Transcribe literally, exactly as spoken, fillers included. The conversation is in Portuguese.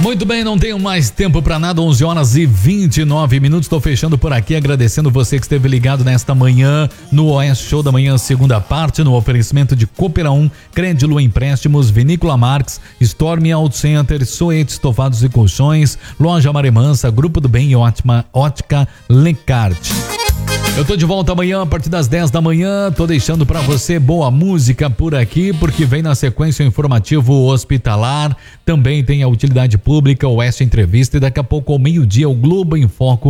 Muito bem, não tenho mais tempo para nada, onze horas e vinte e nove minutos, estou fechando por aqui, agradecendo você que esteve ligado nesta manhã no Oeste Show da Manhã, segunda parte, no oferecimento de Coopera um, Crédilo Empréstimos, Vinícola Marques, Storm Auto Center, Soete Estofados e Colchões, Loja Maremansa, Grupo do Bem e Ótima, Ótica Lecarte. Eu tô de volta amanhã a partir das dez da manhã, tô deixando pra você boa música por aqui, porque vem na sequência o informativo hospitalar, também tem a utilidade pública, o Oeste Entrevista e daqui a pouco ao meio-dia o Globo em Foco